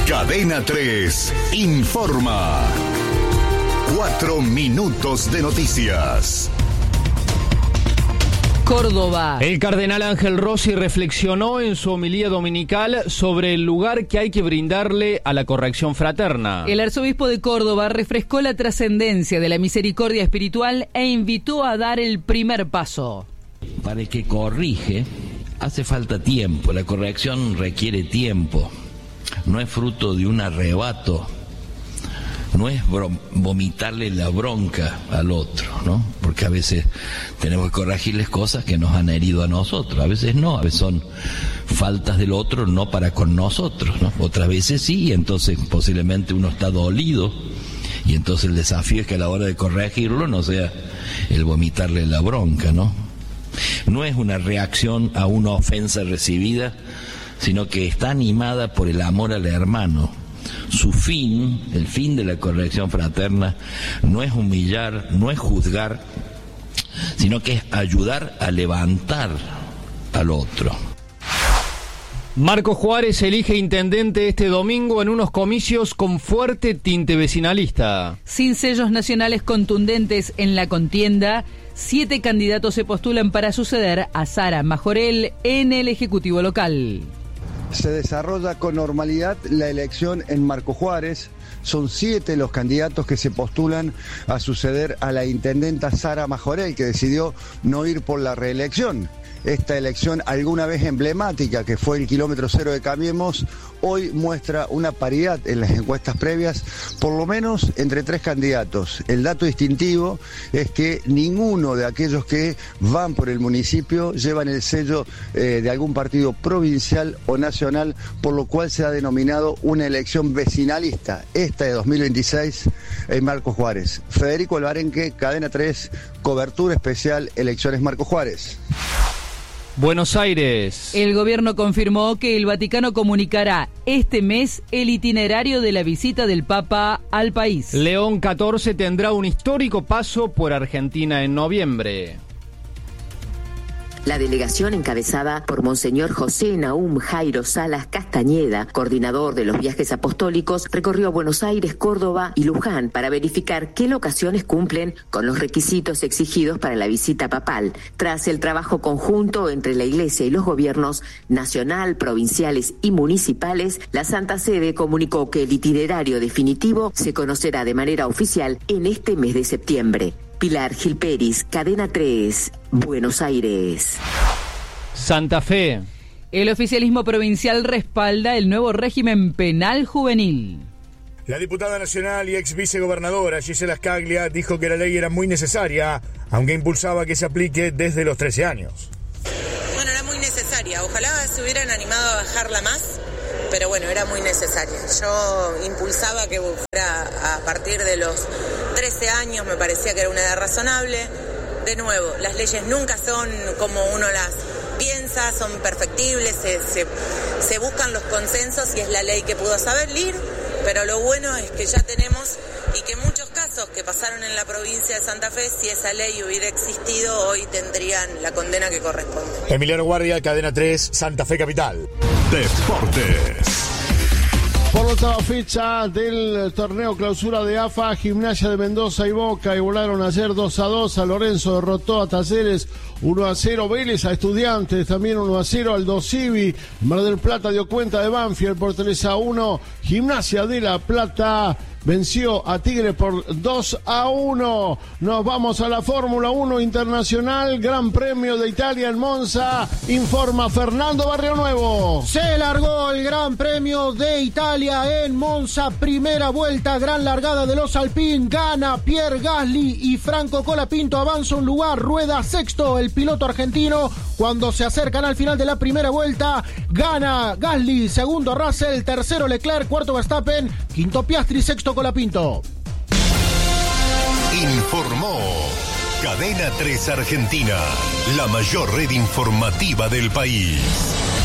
Cadena 3 informa. 4 minutos de noticias. Córdoba. El cardenal Ángel Rossi reflexionó en su homilía dominical sobre el lugar que hay que brindarle a la corrección fraterna. El arzobispo de Córdoba refrescó la trascendencia de la misericordia espiritual e invitó a dar el primer paso. Para el que corrige, hace falta tiempo. La corrección requiere tiempo. No es fruto de un arrebato. No es vomitarle la bronca al otro, ¿no? Porque a veces tenemos que corregirles cosas que nos han herido a nosotros. A veces no, a veces son faltas del otro, no para con nosotros, ¿no? Otras veces sí, y entonces posiblemente uno está dolido. Y entonces el desafío es que a la hora de corregirlo no sea el vomitarle la bronca, ¿no? No es una reacción a una ofensa recibida, sino que está animada por el amor al hermano. Su fin, el fin de la corrección fraterna, no es humillar, no es juzgar, sino que es ayudar a levantar al otro. Marco Juárez elige intendente este domingo en unos comicios con fuerte tinte vecinalista. Sin sellos nacionales contundentes en la contienda, 7 candidatos se postulan para suceder a Sara Majorel en el Ejecutivo local. Se desarrolla con normalidad la elección en Marco Juárez. Son 7 los candidatos que se postulan a suceder a la intendenta Sara Majorel, que decidió no ir por la reelección. Esta elección, alguna vez emblemática, que fue el kilómetro cero de Cambiemos, hoy muestra una paridad en las encuestas previas, por lo menos entre 3 candidatos. El dato distintivo es que ninguno de aquellos que van por el municipio llevan el sello de algún partido provincial o nacional, por lo cual se ha denominado una elección vecinalista, esta de 2026 en Marco Juárez. Federico Alvarenque, Cadena 3, cobertura especial, elecciones Marco Juárez. Buenos Aires. El gobierno confirmó que el Vaticano comunicará este mes el itinerario de la visita del Papa al país. León XIV tendrá un histórico paso por Argentina en noviembre. La delegación encabezada por Monseñor José Nahum Jairo Salas Castañeda, coordinador de los viajes apostólicos, recorrió Buenos Aires, Córdoba y Luján para verificar qué locaciones cumplen con los requisitos exigidos para la visita papal. Tras el trabajo conjunto entre la Iglesia y los gobiernos nacional, provinciales y municipales, la Santa Sede comunicó que el itinerario definitivo se conocerá de manera oficial en este mes de septiembre. Pilar Gilperis, Cadena 3, Buenos Aires. Santa Fe. El oficialismo provincial respalda el nuevo régimen penal juvenil. La diputada nacional y ex vicegobernadora Gisela Scaglia dijo que la ley era muy necesaria, aunque impulsaba que se aplique desde los 13 años. Bueno, era muy necesaria. Ojalá se hubieran animado a bajarla más, pero bueno, era muy necesaria. Yo impulsaba que fuera a partir de los 13 años, me parecía que era una edad razonable. De nuevo, las leyes nunca son como uno las piensa, son perfectibles, se buscan los consensos y es la ley que pudo salir, pero lo bueno es que ya tenemos y que muchos casos que pasaron en la provincia de Santa Fe, si esa ley hubiera existido, hoy tendrían la condena que corresponde. Emiliano Guardia, Cadena 3, Santa Fe Capital. Deportes. Por la octava fecha del torneo clausura de AFA, Gimnasia de Mendoza y Boca igualaron ayer 2-2. San Lorenzo derrotó a Talleres 1-0. Vélez a Estudiantes también 1-0. Aldo Civi, Mar del Plata dio cuenta de Banfield por 3-1. Gimnasia de La Plata venció a Tigre por 2-1. Nos vamos a la Fórmula 1 Internacional, Gran Premio de Italia en Monza, informa Fernando Barrionuevo. Se largó el Gran Premio de Italia en Monza, primera vuelta, gran largada de los Alpine, gana Pierre Gasly y Franco Colapinto avanza un lugar, rueda sexto el piloto argentino. Cuando se acercan al final de la primera vuelta, gana Gasly, segundo Russell, tercero Leclerc, cuarto Verstappen, quinto Piastri, sexto Colapinto. Informó Cadena 3 Argentina, la mayor red informativa del país.